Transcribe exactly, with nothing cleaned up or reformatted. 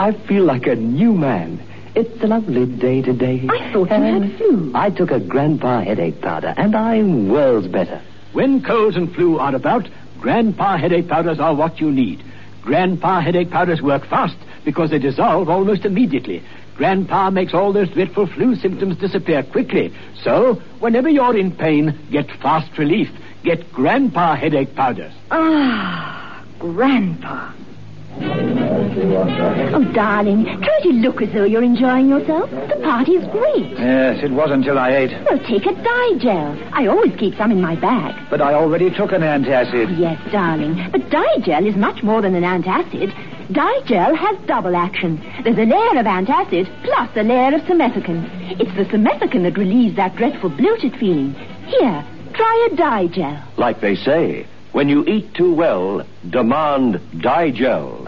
I feel like a new man. It's a lovely day today. I thought you had flu. I took a Grandpa headache powder, and I'm worlds better. When colds and flu are about, Grandpa headache powders are what you need. Grandpa headache powders work fast because they dissolve almost immediately. Grandpa makes all those dreadful flu symptoms disappear quickly. So, whenever you're in pain, get fast relief. Get Grandpa headache powders. Ah, Grandpa. Oh, darling, try to look as though you're enjoying yourself. The party is great. Yes, it was until I ate. Well, take a Digel. I always keep some in my bag. But I already took an antacid. Yes, darling, but Digel is much more than an antacid. Digel has double action. There's a layer of antacid plus a layer of simethicone. It's the simethicone that relieves that dreadful bloated feeling. Here, try a Digel. Like they say, when you eat too well, demand Digel.